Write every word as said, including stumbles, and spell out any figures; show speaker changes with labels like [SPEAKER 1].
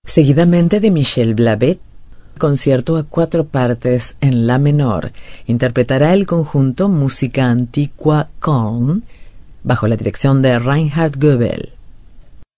[SPEAKER 1] Seguidamente de Michel Blavet, concierto a cuatro partes en la menor. Interpretará el conjunto Música Antiqua Köln bajo la dirección de Reinhard Goebel.